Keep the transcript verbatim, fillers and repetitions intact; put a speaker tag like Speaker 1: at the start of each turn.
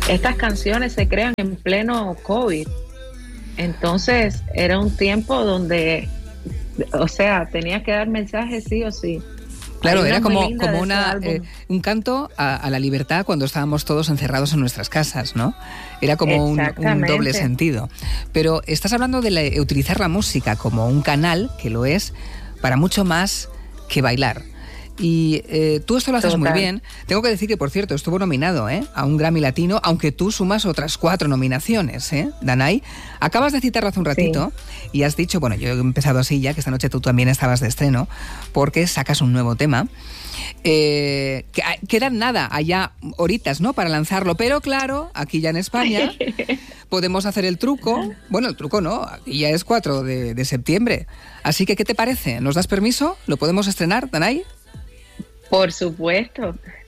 Speaker 1: estas canciones se crean en pleno COVID. Entonces era un tiempo donde, o sea, tenía que dar mensajes sí o sí.
Speaker 2: Claro, era como, como una, eh, un canto a, a la libertad cuando estábamos todos encerrados en nuestras casas, ¿no? Era como un, un doble sentido. Pero estás hablando de la, utilizar la música como un canal, que lo es, para mucho más que bailar. Y eh, tú esto lo haces Total. muy bien. Tengo que decir que, por cierto, estuvo nominado ¿eh? a un Grammy Latino, aunque tú sumas otras cuatro nominaciones, ¿eh, Danai? Acabas de citarlo hace un ratito sí. y has dicho, bueno, yo he empezado así ya, que esta noche tú también estabas de estreno, porque sacas un nuevo tema. Eh, que, quedan nada, allá horitas, ¿no?, para lanzarlo, pero claro, aquí ya en España podemos hacer el truco. Bueno, el truco no, aquí ya es cuatro de septiembre. Así que, ¿qué te parece? ¿Nos das permiso? ¿Lo podemos estrenar, Danai?
Speaker 1: Por supuesto,